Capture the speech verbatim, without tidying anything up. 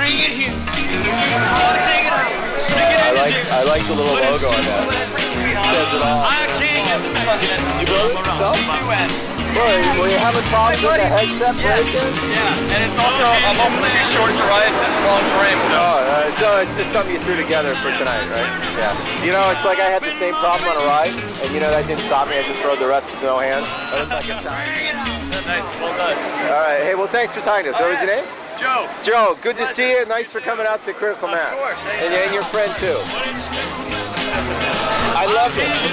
bring it here. Take it out. Stick it I in like his ear. I like the little logo on that. Says it all. I can't. You build it yourself? Two ends. Boy, were you having problems with the headset breaking? Yeah, and it's also, I'm also too short to ride this long frame, so. Oh, uh, so it's just something you threw together for tonight, right? Yeah. You know, it's like I had the same problem on a ride, and you know, that didn't stop me. I just rode the rest with no hands. But it's like a time. Nice, well done. All right, hey, well, thanks for talking to us. What was your name? Joe. Joe, good to see you. Nice for coming out to Critical Mass. Of course. And, and your friend, too. I loved it.